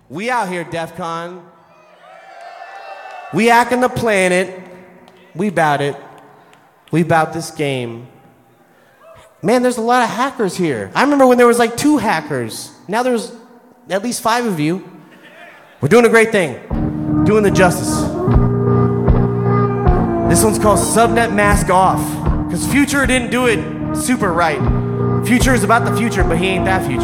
We out here, DEF CON. We hacking the planet. We bout it. We bout this game. Man, there's a lot of hackers here. I remember when there was like 2 hackers. Now there's at least 5 of you. We're doing a great thing. Doing the justice. This one's called Subnet Mask Off. Because Future didn't do it super right. Future is about the future, but he ain't that future.